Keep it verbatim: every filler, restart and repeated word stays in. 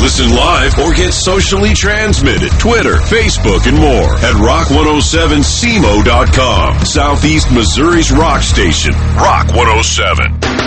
Listen live or get socially transmitted. Twitter, Facebook, and more at rock one oh seven C M O dot com. Southeast Missouri's rock station, Rock one oh seven.